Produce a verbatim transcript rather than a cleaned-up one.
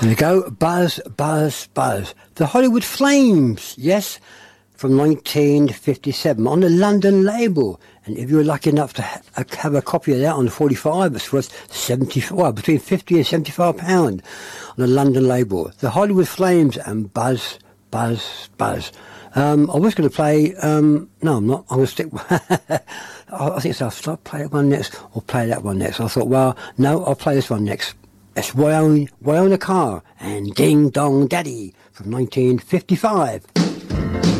There we go. Buzz, buzz, buzz. The Hollywood Flames, yes, from nineteen fifty-seven on the London label. And if you were lucky enough to ha- have a copy of that on the forty-five, it's worth seventy, well, between fifty and seventy-five pounds on the London label. The Hollywood Flames and Buzz, Buzz, Buzz. Um, I was going to play, um, no, I'm not. I'm going to stick, I think so. I'll play that one next or play that one next. I thought, well, no, I'll play this one next. It's Wyona, Wyona Carr and Ding Dong Daddy from nineteen fifty-five.